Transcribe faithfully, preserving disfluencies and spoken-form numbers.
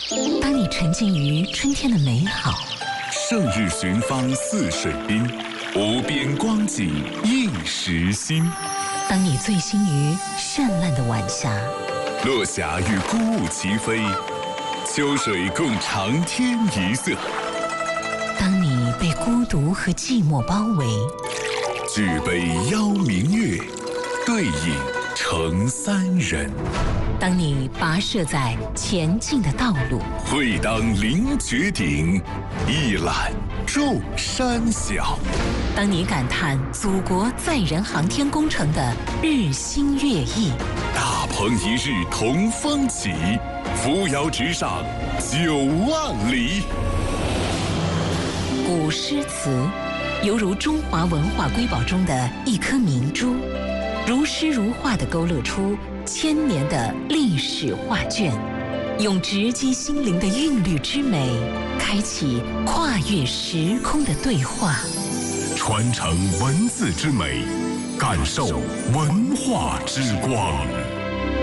当你沉浸于春天的美好， 胜日寻芳泗水滨，无边光景映时心。 当你醉心于绚烂的晚霞， 落霞与孤鹜齐飞，秋水共长天一色。 当你被孤独和寂寞包围， 举杯邀明月，对影成三人。 当你跋涉在前进的道路， 会当凌绝顶，一览众山小。 当你感叹祖国载人航天工程的日新月异， 大鹏一日同风起，扶摇直上九万里。 古诗词犹如中华文化瑰宝中的一颗明珠，如诗如画地勾勒出千年的历史画卷，用直击心灵的韵律之美，开启跨越时空的对话， 传承文字之美，感受文化之光。